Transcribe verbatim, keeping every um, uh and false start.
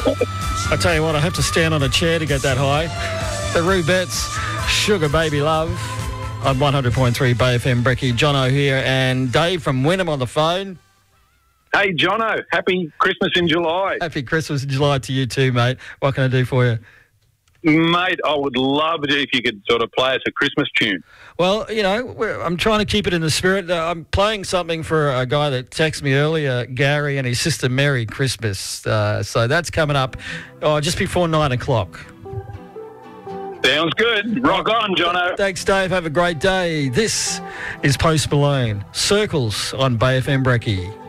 I tell you what, I have to stand on a chair to get that high. The Rubettes, Sugar Baby Love, on one hundred point three Bay F M. Brecky, Jono here, and Dave from Wynnum on the phone. Hey, Jono, happy Christmas in July. Happy Christmas in July to you too, mate. What can I do for you? Mate, I would love it if you could sort of play us a Christmas tune. Well, you know, we're, I'm trying to keep it in the spirit. Uh, I'm playing something for a guy that texted me earlier, Gary, and his sister Merry Christmas. Uh, so that's coming up oh, just before nine o'clock. Sounds good. Rock on, Jono. Thanks, Dave. Have a great day. This is Post Malone. Circles on Bay F M Brecky.